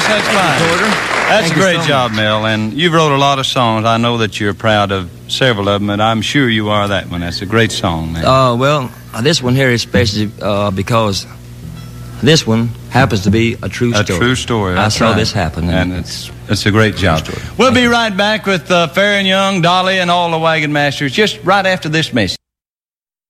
Yes, that's fine. That's a great job, Mel, and you've wrote a lot of songs. I know that you're proud of several of them, and I'm sure you are that one. That's a great song, man. Well, this one here is especially because this one happens to be a true story. A true story. I saw this happen. And it's a great job. We'll be right back with Fair and Young, Dolly, and all the Wagon Masters just right after this message.